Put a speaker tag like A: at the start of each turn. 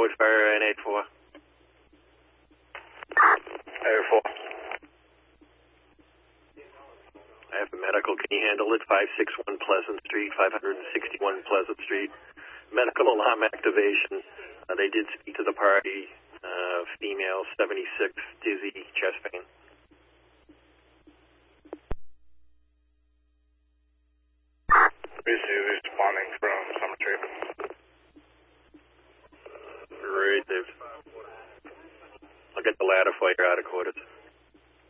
A: code fire and 84.
B: 84.
A: I have a medical. Can you handle it? 561 Pleasant Street, 561 Pleasant Street. Medical alarm activation. They did speak to the party. Female, 76, dizzy, chest pain.
B: Responding from Summer Tree.
A: Great, Dave. I'll get the ladder for you out of quarters.